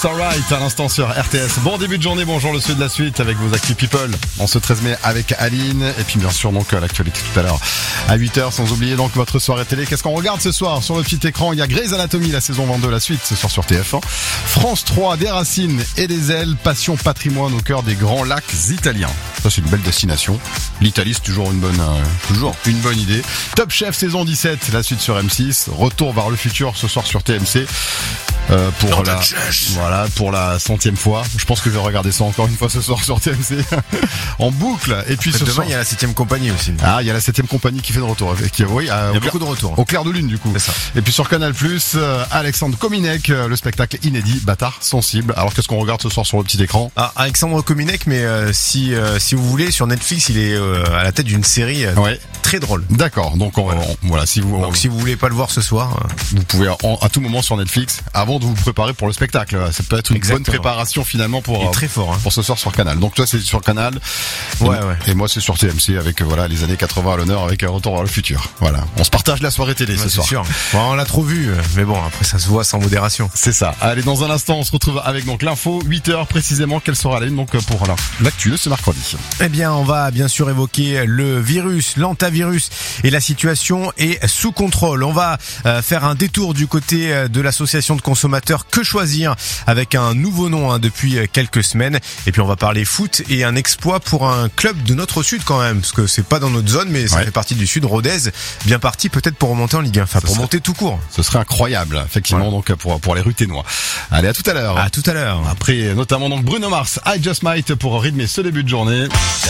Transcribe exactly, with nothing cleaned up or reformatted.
Alright, à l'instant sur R T S. Bon début de journée, bonjour le sud de la suite avec vos Actu People. En ce treize mai avec Aline. Et puis bien sûr donc l'actualité tout à l'heure à huit heures, sans oublier donc votre soirée télé. Qu'est-ce qu'on regarde ce soir sur le petit écran? Il y a Grey's Anatomy, la saison vingt-deux, la suite ce soir sur T F un. France trois, des racines et des ailes. Passion patrimoine au cœur des grands lacs italiens. Ça c'est une belle destination. L'Italie c'est toujours une bonne, euh, toujours une bonne idée. Top Chef saison dix-sept, la suite sur M six. Retour vers le futur ce soir sur T M C. Euh, pour non, la, voilà, pour la centième fois. Je pense que je vais regarder ça encore une fois ce soir sur T M C. En boucle. Et puis en fait, ce demain, soir, il y a la septième compagnie aussi. Ah, il y a la septième compagnie qui fait de retour. Qui, oui, euh, il y a beaucoup de retours. Au clair de lune, du coup. C'est ça. Et puis sur Canal+, euh, Alexandre Kominek, euh, le spectacle inédit, Bâtard sensible. Alors qu'est-ce qu'on regarde ce soir sur le petit écran? Ah, Alexandre Kominek, mais euh, si euh, si vous voulez, sur Netflix, il est euh, à la tête d'une série euh, ouais. très drôle. D'accord. Donc on, voilà. On, voilà, si vous donc on, si vous voulez pas le voir ce soir, euh... vous pouvez en, à tout moment sur Netflix, avant de vous préparer pour le spectacle. Ça peut être une Exactement. bonne préparation finalement pour il est très fort hein. pour ce soir sur Canal. Donc toi c'est sur Canal. Ouais, et, ouais. Et moi c'est sur T M C avec voilà les années quatre-vingts à l'honneur avec un retour vers le futur. Voilà. On se partage la soirée télé ouais, ce soir. C'est sûr. Bon, on l'a trop vu, mais bon après ça se voit sans modération. C'est ça. Allez, dans un instant on se retrouve avec donc l'info huit heures précisément. Quelle sera la ligne donc pour l'actu de ce mercredi? Eh bien on va bien sûr évoquer le virus, l'antavirus et la situation est sous contrôle. On va euh, faire un détour du côté de l'association de consommateurs Que Choisir avec un nouveau nom hein, depuis quelques semaines. Et puis on va parler foot et un exploit pour un club de notre sud quand même, parce que c'est pas dans notre zone, mais ça ouais. fait partie du sud. Rodez, bien parti peut-être pour remonter en Ligue un, enfin ce pour serait, monter tout court. Ce serait incroyable, effectivement, ouais. donc pour pour les Ruténois. Allez, à tout à l'heure. À tout à l'heure. Après, notamment donc Bruno Mars, I Just Might pour rythmer ce début de journée.